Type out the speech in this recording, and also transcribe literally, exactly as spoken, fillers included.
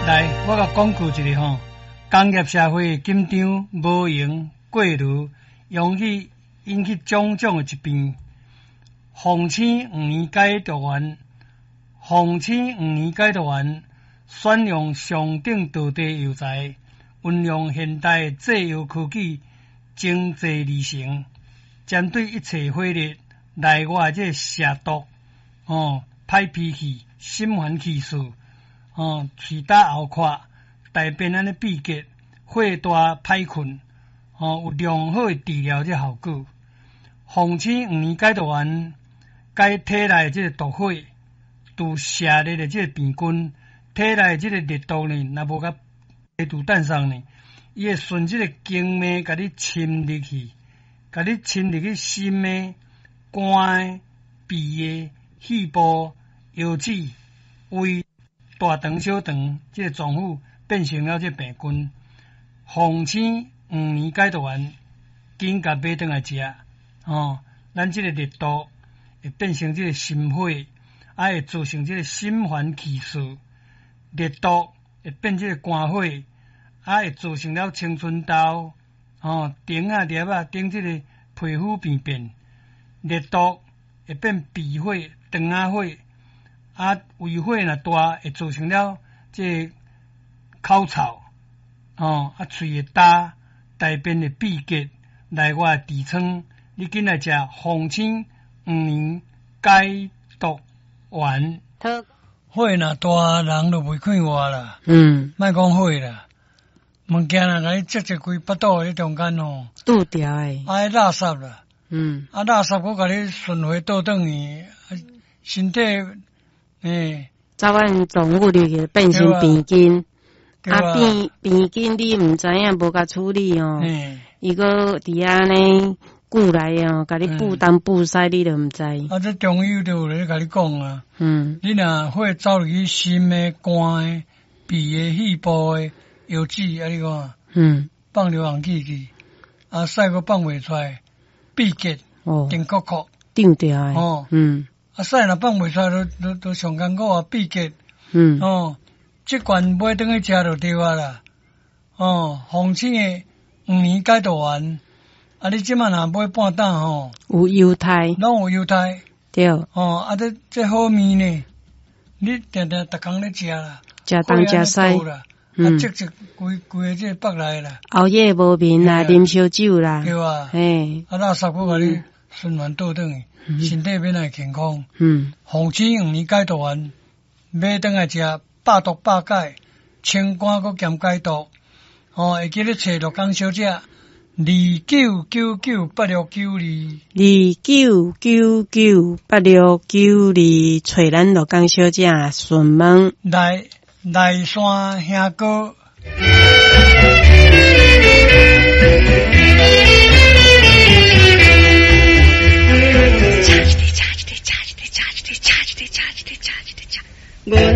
来，我甲讲句一个吼，工业社会紧张无闲过炉，容易引起种种的疾病。phòng青五年解毒丸，phòng青五年解毒丸选用上等道地药材，运用现代制药科技，精制而成，针对一切火热、内外这蛇毒、哦、歹脾气、心烦气躁、哦、气打后垮、大便安尼闭结、火大歹困，哦，有良好的治疗这效果。phòng青五年解毒丸解体内这个毒火，除蛇热的这个病菌，体内这个热毒呢，若无甲排除蛋上呢，伊会顺这个经脉甲你侵入去，甲你侵入去心的、肝的、鼻的、肺部、腰子、胃、大肠、小肠，这个脏腑变成了这病菌。phòng青五年解毒丸，紧甲买转来食，哦，咱这个热毒会变成这个心火，啊会造成这个心烦气躁，热毒会变这个肝火，啊会造成了青春痘，哦，顶啊粒啊顶这个皮肤病变，热毒会变鼻火、肠仔火，啊胃火若大会造成了这个口臭，哦，啊喙会焦，大便会闭结，内外痔疮，你紧来食phòng青五年解毒丸。 好， 火若大，人就袂快活啦。 嗯， 莫讲火啦，物件若甲你积积规腹肚迄中间吼， 拄掉诶， 啊，垃圾啦， 嗯， 啊，垃圾佫甲你顺回倒转去，啊，身体诶， 早晚总物入去变成病菌，啊，病病菌你毋知影无甲处理哦，伊个伫安尼久来哦，甲你布东布西，你都毋知。 啊，这中医就有咧甲你讲啊， 嗯， 你若火走入去心诶、肝诶、鼻诶、肺部诶、腰子，啊，你看，嗯，放流汗气去，啊，屎佫放袂出来，闭结，哦，顶壳壳， 顶掉诶，哦，嗯， 啊，屎若放袂出来，都都都上艰苦啊，闭结， 嗯， 哦，即罐买转去食就对啊啦，哦，phòng青诶五年解毒丸。啊！你即满若买半担吼， 有犹太， 拢有犹太， 对。 哦，啊，这这好面呢，你定定逐工咧食啦， 食东食西啦，啊，积积规规个这腹内啦， 熬夜无眠啦，啉烧酒啦， 对啊， 嘿， 啊，垃圾佫甲你循环倒转去，身体变来健康。 嗯， phòng青五年解毒丸，买转来食，百毒百解，清肝佫兼解毒，哦，会记咧找六工小姐。二九九九八六九二， 二九九九八六九二，找咱六工小姐询问。 来来山兄哥。